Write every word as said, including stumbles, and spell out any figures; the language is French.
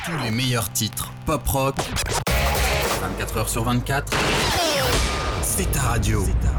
Tous les meilleurs titres pop-rock, vingt-quatre heures sur vingt-quatre, c'est ta radio. C'est ta radio.